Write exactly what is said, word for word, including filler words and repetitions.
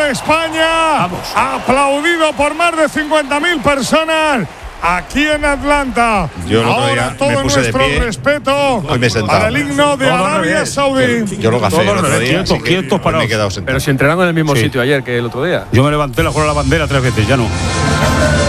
de España. Vamos. Aplaudido por más de cincuenta mil personas aquí en Atlanta. Yo el otro Ahora día todo me puse de nuestro pie. respeto Hoy me he sentado. para el himno de Todo al Arabia revés. Saudí. Yo lo gafé el Todos otro día. quietos, así que quietos, hoy me he parados. quedado sentado. Pero si entrenaron en el mismo Sí. sitio ayer que el otro día. Yo me levanté la juro la bandera tres veces, ya no.